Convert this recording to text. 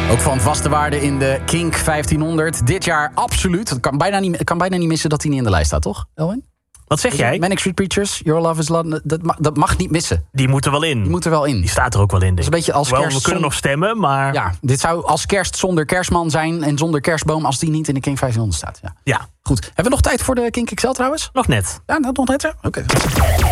Ook van vaste waarde in de Kink 1500. Dit jaar absoluut. Het kan bijna niet missen dat hij niet in de lijst staat, toch, Elwin? Wat zeg jij? Manic Street Preachers, Your Love Is Love, dat mag niet missen. Die moet er wel in. Die moet er wel in. Die staat er ook wel in. Dat is een beetje als kerst. We kunnen nog stemmen, maar... Ja, dit zou als kerst zonder kerstman zijn en zonder kerstboom als die niet in de Kink 1500 staat. Ja. Ja. Goed. Hebben we nog tijd voor de Kink XL trouwens? Nog net. Ja, nog net. Oké.